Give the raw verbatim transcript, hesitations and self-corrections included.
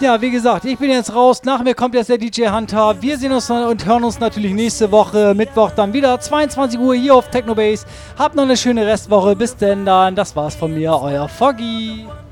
Ja, wie gesagt, ich bin jetzt raus. Nach mir kommt jetzt der D J Hunter. Wir sehen uns und hören uns natürlich nächste Woche, Mittwoch dann wieder, zweiundzwanzig Uhr hier auf Technobase. Habt noch eine schöne Restwoche. Bis denn dann. Das war's von mir, euer Foggy.